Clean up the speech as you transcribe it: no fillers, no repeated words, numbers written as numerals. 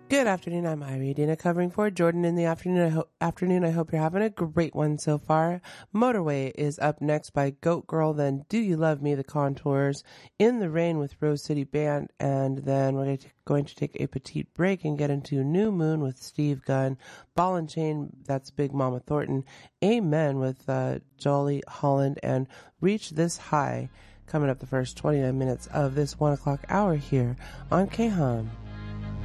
Good afternoon. I'm Ivy Dana covering for Jordan in the afternoon. I hope you're having a great one so far. Motorway is up next by Goat Girl, then Do You Love Me, The Contours, In the Rain with Rose City Band, and then we're going to take a petite break and get into New Moon with Steve Gunn, Ball and Chain, that's Big Mama Thornton, Amen with Jolly Holland, and Reach This High, coming up the first 29 minutes of this 1 o'clock hour here on KHUM.